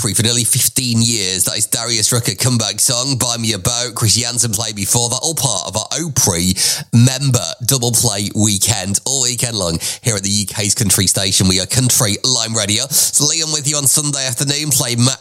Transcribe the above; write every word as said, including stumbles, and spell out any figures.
Opry for nearly fifteen years. That is Darius Rucker comeback song, Buy Me a Boat. Chris Jansen played before that, all part of our Opry member double play weekend, all weekend long here at the U K's country station. We are Country Line Radio. So Liam with you on Sunday afternoon, play Mac